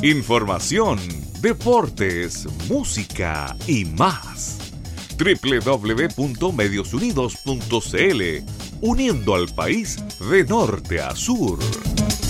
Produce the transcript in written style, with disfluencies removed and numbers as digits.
Información, deportes, música y más. www.mediosunidos.cl, uniendo al país de norte a sur.